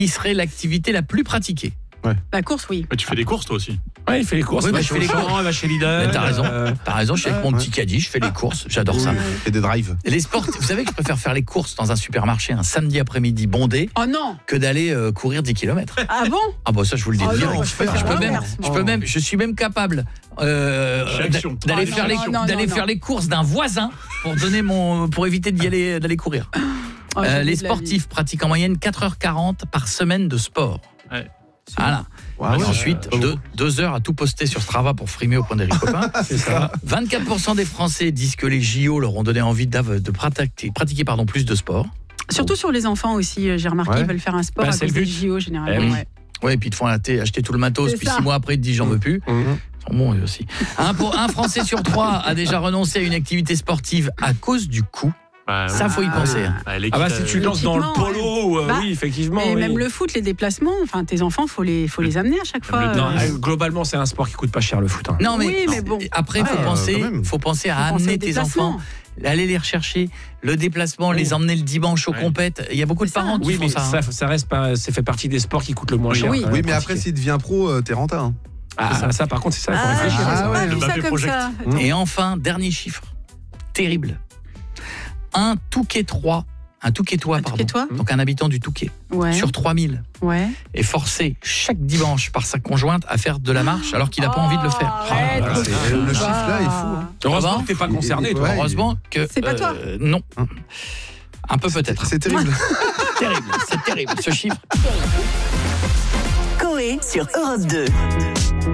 qui serait l'activité la plus pratiquée? La course, oui. Mais tu fais des courses toi aussi. Ouais, il fait les courses. Oui, il va je chez fais les Auchan, courses. il va chez Lidl. Mais t'as raison, je suis avec mon petit caddie, je fais les courses, j'adore ça. Et des drives. Les sports, vous savez que je préfère faire les courses dans un supermarché un samedi après-midi bondé Oh non. que d'aller courir 10 km. Ah bon? Ah bah ça je vous le dis Oh non, direct. moi, je préfère l'inverse. Je suis même capable Action. d'aller Ah, faire les non, faire les courses d'un voisin pour éviter d'aller courir. Oh, j'ai Les de la sportifs pratiquent en moyenne 4h40 par semaine de sport. Ouais. Voilà. Et ensuite, 2 heures à tout poster sur Strava pour frimer au point des copains. C'est ça. 24% des Français disent que les JO leur ont donné envie de pratiquer plus de sport. Surtout sur les enfants aussi, j'ai remarqué, ils veulent faire un sport Bah, à c'est cause le des but. JO généralement. Eh oui. Ouais. Ouais, et puis ils te font acheter tout le matos, C'est puis ça. 6 mois après, ils te disent j'en veux plus. Mmh. Ils sont bons eux aussi. Un Français sur 3 a déjà renoncé à une activité sportive à cause du coût. Ça, faut y penser. Hein. Ah, Ah bah si tu lances dans le L'équipement, polo, Bah, oui, effectivement. Et oui. même le foot, les déplacements, enfin tes enfants, faut les amener à chaque fois. Non, globalement, c'est un sport qui coûte pas cher le foot. Hein. Non, mais, Oui, mais bon. après, il quand même. faut penser à Faut penser amener au tes déplacement. enfants, aller les rechercher, le déplacement, les emmener le dimanche aux compètes. Il y a beaucoup de C'est ça. parents qui Oui, font mais ça. hein. ça reste pas, ça fait partie des sports qui coûtent le moins cher. Oui. quand même Oui, à mais après, pratiquer. s'il devient pro, t'es renta. Hein. Ça, par contre, c'est ça, il faut Ah, réfléchir. j'ai à ça. pas le vu ça Mbappé comme Project. ça. Et enfin, dernier chiffre, terrible. Un Touquetois, Touquetois donc un habitant du Touquet, Ouais. sur 3000, Ouais. est forcé chaque dimanche par sa conjointe à faire de la marche alors qu'il n'a pas envie de le faire. Arrête, Ah, c'est- Le chiffre là est fou. Hein. Heureusement Ah que t'es pas concerné, toi. Ouais, Heureusement que... C'est pas toi. Non. Un peu peut-être. C'est terrible. C'est terrible, ce chiffre. Coé sur Europe 2.